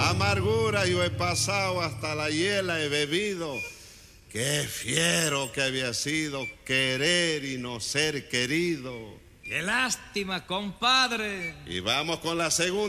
amargura yo he pasado, hasta la hiela he bebido. Qué fiero que había sido querer y no ser querido. ¡Qué lástima, compadre! Y vamos con la segunda.